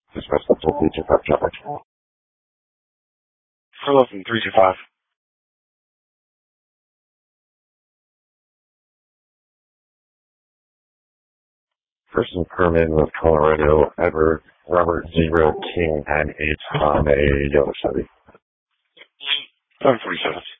Dispatch Central 325 traffic. Hello from 325. Person permit with Colorado, Edward Robert Zero King and 8 on a yellow Chevy. 747.